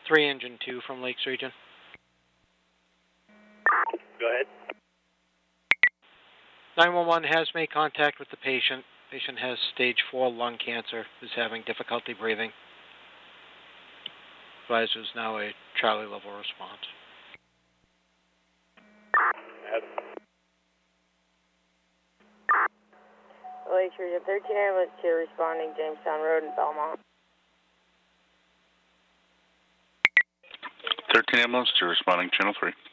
3 Engine 2 from Lakes Region. Go ahead. 911 has made contact with the patient. Patient has stage 4 lung cancer, is having difficulty breathing. Advisor is now a Charlie level response. Lakes Region 13 ambulance here responding, Jamestown Road in Belmont. 13 ambulance to responding, Channel 3.